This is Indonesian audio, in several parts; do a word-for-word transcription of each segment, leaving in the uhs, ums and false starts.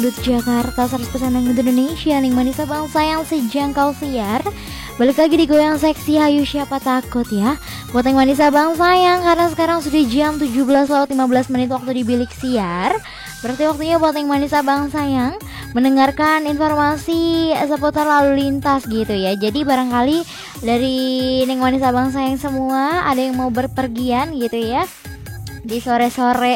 Dangdut Jakarta, seratus persen Dangdut Indonesia, Ning Manis Abang Sayang sejangkau siar. Balik lagi di Goyang Seksi, hayu siapa takut ya. Buat Ning Manis Abang Sayang, karena sekarang sudah jam tujuh belas lewat lima belas menit waktu di bilik siar. Berarti waktunya buat Ning Manis Abang Sayang mendengarkan informasi seputar lalu lintas gitu ya. Jadi barangkali dari Ning Manis Abang Sayang semua ada yang mau berpergian gitu ya di sore-sore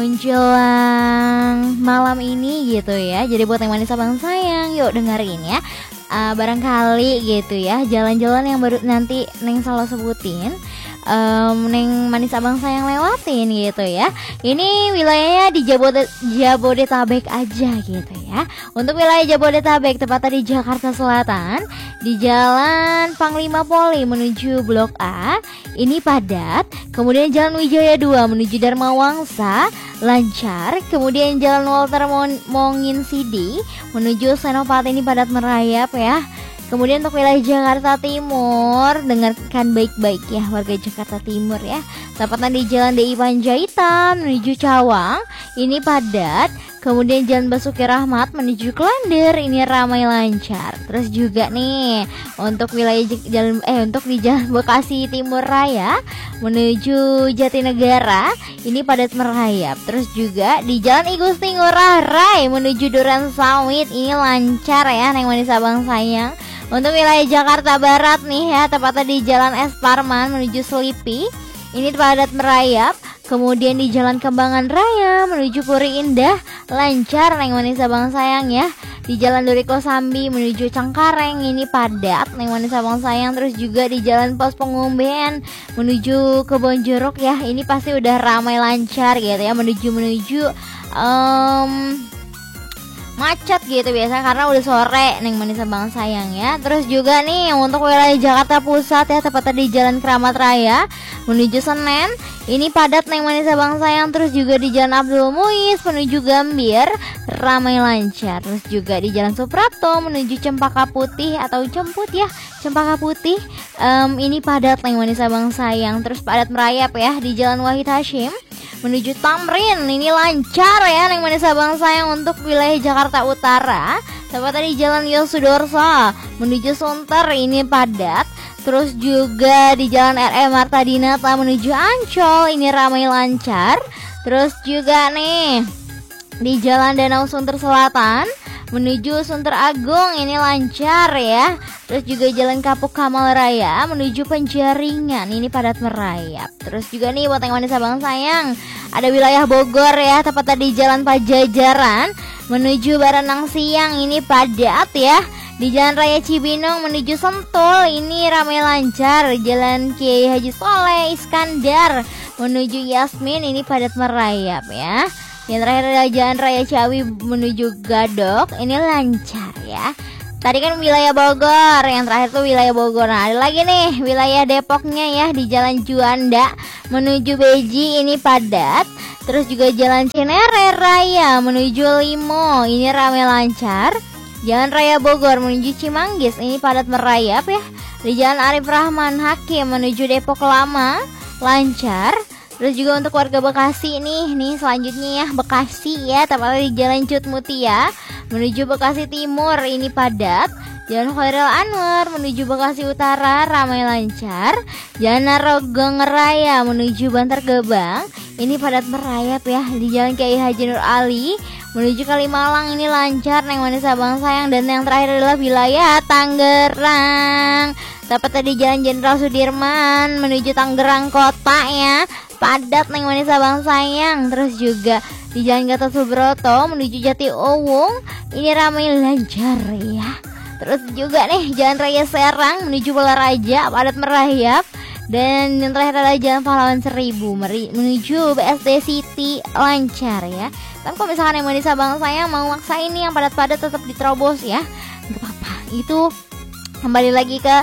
menjelang malam ini gitu ya. Jadi buat Ning Manis Abang Sayang, yuk dengerin ya. Uh, barangkali gitu ya jalan-jalan yang baru nanti Neng selalu sebutin, um, Neng Manis Abang Sayang lewatin gitu ya. Ini wilayahnya di Jabode- Jabodetabek aja gitu ya. Untuk wilayah Jabodetabek tepatnya di Jakarta Selatan, di Jalan Panglima Poli menuju Blok A ini padat. Kemudian Jalan Wijaya dua menuju Dharma Wangsa lancar. Kemudian Jalan Walter Mon- Mongin Sidi menuju Senopati ini padat merayap ya. Kemudian untuk wilayah Jakarta Timur, dengarkan baik-baik ya warga Jakarta Timur ya. Tepatnya di Jalan D I Panjaitan menuju Cawang ini padat. Kemudian Jalan Basuki Rahmat menuju Klender ini ramai lancar. Terus juga nih untuk wilayah J- jalan eh untuk di Jalan Bekasi Timur Raya menuju Jatinegara ini padat merayap. Terus juga di Jalan I Gusti Ngurah Rai menuju Duren Sawit ini lancar ya Neng Manis Abang Sayang. Untuk wilayah Jakarta Barat nih ya, tepatnya di Jalan Es Parman menuju Selipi ini padat merayap. Kemudian di Jalan Kembangan Raya menuju Puri Indah lancar Neng Manis Abang Sayang ya. Di Jalan Duri Kosambi menuju Cengkareng ini padat Neng Manis Abang Sayang. Terus juga di Jalan Pos Pengumbean menuju Kebonjeruk ya, ini pasti udah ramai lancar gitu ya, menuju menuju um, macet gitu biasanya karena udah sore Neng Manis Abang Sayang ya. Terus juga nih untuk wilayah Jakarta Pusat ya, tepatnya di Jalan Keramat Raya menuju Senen ini padat Neng Manis Abang Sayang. Terus juga di Jalan Abdul Muiz menuju Gambir ramai lancar. Terus juga di Jalan Suprapto menuju Cempaka Putih atau Jemput ya, Cempaka Putih um, ini padat Neng Manis Abang Sayang. Terus padat merayap ya di Jalan Wahid Hashim menuju Tamrin ini lancar ya Neng Manis Abang Sayang. Untuk wilayah Jakarta Utara tepatnya di Jalan Yosudarso menuju Sunter ini padat. Terus juga di Jalan R E Marta Dinata menuju Ancol ini ramai lancar. Terus juga nih di Jalan Danau Sunter Selatan menuju Sunter Agung ini lancar ya. Terus juga Jalan Kapuk Kamal Raya menuju Penjaringan ini padat merayap. Terus juga nih buat Neng Manis Abang Sayang, ada wilayah Bogor ya, tepatnya di Jalan Pajajaran menuju Baranang Siang ini padat ya. Di Jalan Raya Cibinong menuju Sentul ini ramai lancar. Jalan Kiai Haji Soleh Iskandar menuju Yasmin ini padat merayap ya. Yang terakhir adalah Jalan Raya Ciawi menuju Gadok ini lancar ya. Tadi kan wilayah Bogor, yang terakhir tuh wilayah Bogor. Nah, ada lagi nih wilayah Depoknya ya, di Jalan Juanda menuju Beji ini padat. Terus juga Jalan Cinere Raya menuju Limo ini ramai lancar. Jalan Raya Bogor menuju Cimanggis ini padat merayap ya. Di Jalan Arif Rahman Hakim menuju Depok Lama lancar. Terus juga untuk warga Bekasi nih, nih selanjutnya ya Bekasi ya, tepatnya di Jalan Cut Mutia menuju Bekasi Timur ini padat. Jalan Khairil Anwar menuju Bekasi Utara ramai lancar. Jalan Narogong Raya menuju Bantar Gebang ini padat merayap ya. Di Jalan Kiai Haji Nur Ali menuju Kalimalang ini lancar Neng Manis Abang Sayang. Dan yang terakhir adalah wilayah Tangerang, tepatnya di Jalan Jenderal Sudirman menuju Tangerang Kota ya, padat Neng Manis Abang Sayang. Terus juga di Jalan Gatot Subroto menuju Jati Uwung ini ramai lancar ya. Terus juga nih Jalan Raya Serang menuju Balaraja padat merayap. Dan yang terakhir adalah Jalan Pahlawan Seribu meri- menuju B S D City lancar ya. Tapi kalau misalkan yang Manis Abang Sayang mau maksa ini yang padat-padat tetap diterobos ya, nggak apa-apa. Itu kembali lagi ke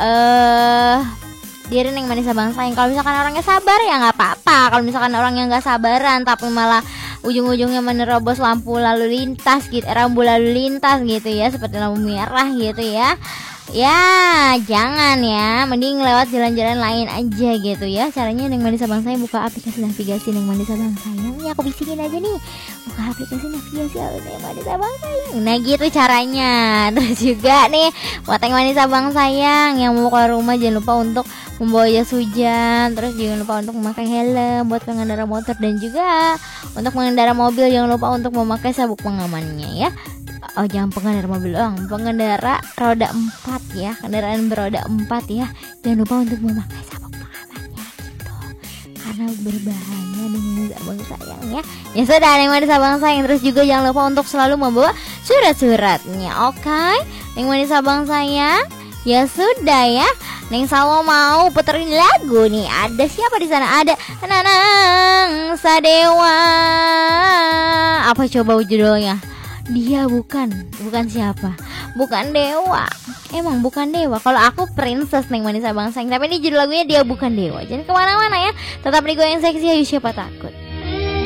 uh, diri Neng Manis Abang Sayang. Kalau misalkan orangnya sabar ya nggak apa-apa. Kalau misalkan orangnya nggak sabaran tapi malah ujung-ujungnya menerobos lampu lalu lintas gitu, rambu lalu lintas gitu ya, seperti lampu merah gitu ya, Ya, jangan ya. Mending lewat jalan-jalan lain aja gitu ya. Caranya Neng Manis Abang Sayang buka aplikasi navigasi Neng Manis Abang Sayang. Ya aku bisikin aja nih. Buka aplikasi navigasi Neng Manis Abang Sayang. Nah gitu caranya. Terus juga nih buat Neng Manis Abang Sayang yang mau keluar rumah jangan lupa untuk membawa jas hujan. Terus jangan lupa untuk memakai helm buat pengendara motor. Dan juga untuk pengendara mobil jangan lupa untuk memakai sabuk pengamannya ya. Oh jangan pengendara mobil doang, pengendara roda empat ya, kendaraan beroda empat ya, jangan lupa untuk memakai sabuk pengamannya gitu, karena berbahaya dengan abang sayang ya. Ya sudah Neng Manis Abang Sayang, terus juga jangan lupa untuk selalu membawa surat-suratnya, oke? Okay? Neng Manis Abang Sayang, ya sudah ya. Neng Salmo mau puterin lagu nih. Ada siapa di sana? Ada Nanang Sadewa. Apa coba judulnya? Dia bukan, bukan siapa? Bukan dewa. Emang bukan dewa. Kalau aku princess Neng Manis Abang Sayang. Tapi ini judul lagunya Dia Bukan Dewa. Jangan kemana-mana ya. Tetap di Goyang Seksi, ayo siapa takut.